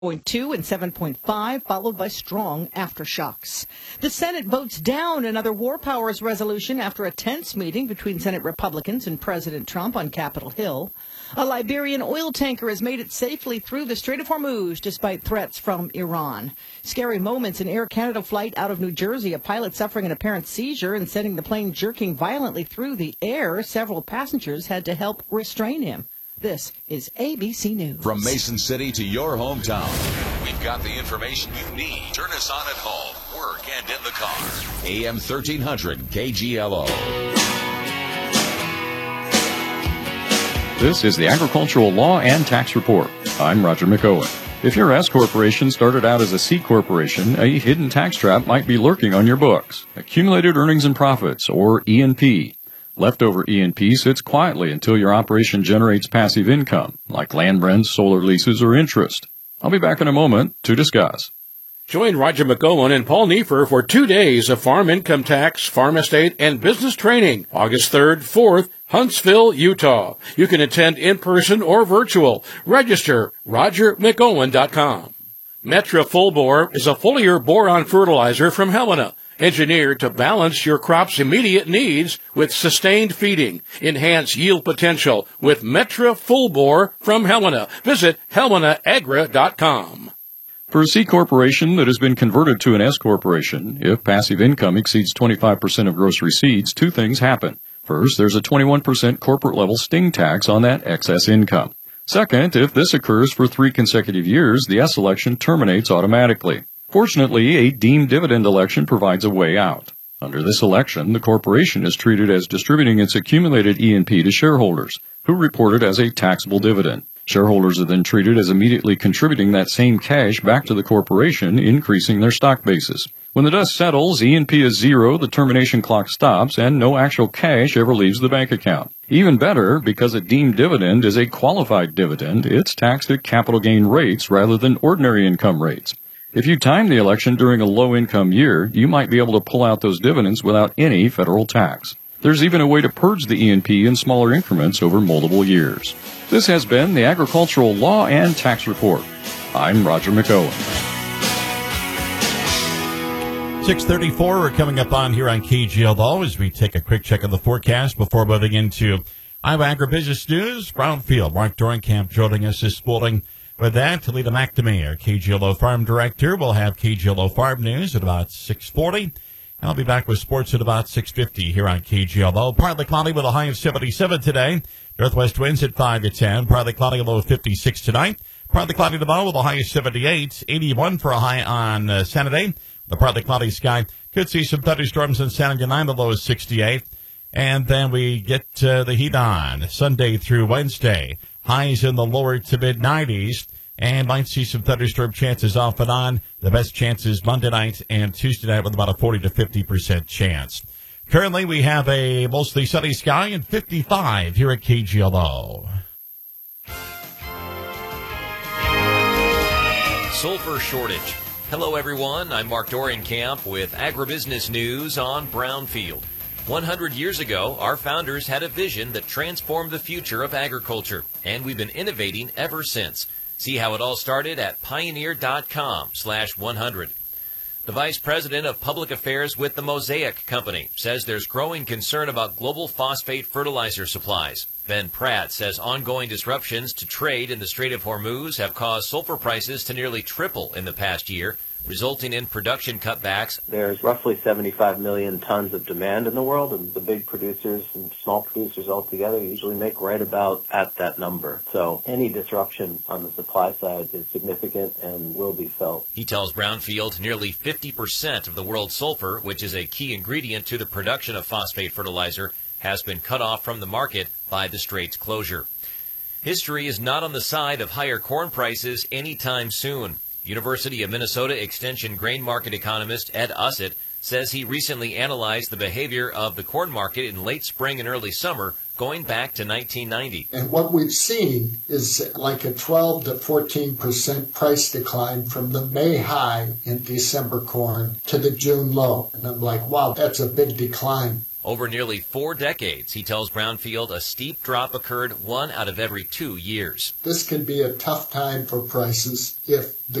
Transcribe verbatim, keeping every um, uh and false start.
point two and seven point five, followed by strong aftershocks. The Senate votes down another war powers resolution after a tense meeting between Senate Republicans and President Trump on Capitol Hill. A Liberian oil tanker has made it safely through the Strait of Hormuz despite threats from Iran. Scary moments in Air Canada flight out of New Jersey, a pilot suffering an apparent seizure and sending the plane jerking violently through the air. Several passengers had to help restrain him. This is A B C News. From Mason City to your hometown, we've got the information you need. Turn us on at home, work, and in the car. A M thirteen hundred K G L O. This is the Agricultural Law and Tax Report. I'm Roger McOwen. If your S corporation started out as a C corporation, a hidden tax trap might be lurking on your books. Accumulated earnings and profits, or E and P. Leftover E and P sits quietly until your operation generates passive income, like land rents, solar leases, or interest. I'll be back in a moment to discuss. Join Roger McGowan and Paul Neiffer for two days of farm income tax, farm estate, and business training, August third, fourth, Huntsville, Utah. You can attend in person or virtual. Register roger mcgowan dot com. Metra Full Bore is a foliar boron fertilizer from Helena, engineered to balance your crop's immediate needs with sustained feeding. Enhance yield potential with Metra Full Bore from Helena. Visit helena agra dot com. For a C corporation that has been converted to an S corporation, if passive income exceeds twenty-five percent of gross receipts, two things happen. First, there's a twenty-one percent corporate-level sting tax on that excess income. Second, if this occurs for three consecutive years, the S election terminates automatically. Fortunately, a deemed dividend election provides a way out. Under this election, the corporation is treated as distributing its accumulated E and P to shareholders, who report it as a taxable dividend. Shareholders are then treated as immediately contributing that same cash back to the corporation, increasing their stock basis. When the dust settles, E and P is zero, the termination clock stops, and no actual cash ever leaves the bank account. Even better, because a deemed dividend is a qualified dividend, it's taxed at capital gain rates rather than ordinary income rates. If you time the election during a low-income year, you might be able to pull out those dividends without any federal tax. There's even a way to purge the E and P in smaller increments over multiple years. This has been the Agricultural Law and Tax Report. I'm Roger McOwen. six thirty-four, we're coming up on here on K G L O as we take a quick check of the forecast before moving into Iowa Agribusiness News. Brownfield, Mark Dorenkamp joining us this morning. With that, Talita McNamee, our K G L O Farm Director, will have K G L O Farm News at about six forty. I'll be back with sports at about six fifty here on K G L O. Partly cloudy with a high of seventy-seven today. Northwest winds at five to ten. Partly cloudy, a low of fifty-six tonight. Partly cloudy tomorrow with a high of seventy-eight. eighty-one for a high on uh, Saturday. The partly cloudy sky. Could see some thunderstorms on Saturday night. The low is sixty-eight. And then we get uh, the heat on Sunday through Wednesday. Highs in the lower to mid nineties. And might see some thunderstorm chances off and on. The best chances Monday night and Tuesday night with about a forty to fifty percent chance. Currently, we have a mostly sunny sky and fifty-five here at K G L O. Sulfur shortage. Hello, everyone. I'm Mark Dorenkamp with Agribusiness News on Brownfield. one hundred years ago, our founders had a vision that transformed the future of agriculture, and we've been innovating ever since. See how it all started at pioneer.com slash 100. The Vice President of Public Affairs with the Mosaic Company says there's growing concern about global phosphate fertilizer supplies. Ben Pratt says ongoing disruptions to trade in the Strait of Hormuz have caused sulfur prices to nearly triple in the past year, resulting in production cutbacks. There's roughly seventy-five million tons of demand in the world, and the big producers and small producers altogether usually make right about at that number. So any disruption on the supply side is significant and will be felt. He tells Brownfield nearly fifty percent of the world's sulfur, which is a key ingredient to the production of phosphate fertilizer, has been cut off from the market by the Strait's closure. History is not on the side of higher corn prices anytime soon. University of Minnesota Extension grain market economist Ed Ussett says he recently analyzed the behavior of the corn market in late spring and early summer going back to nineteen ninety. And what we've seen is like a twelve to fourteen percent price decline from the May high in December corn to the June low. And I'm like, wow, that's a big decline. Over nearly four decades, he tells Brownfield a steep drop occurred one out of every two years. This can be a tough time for prices if the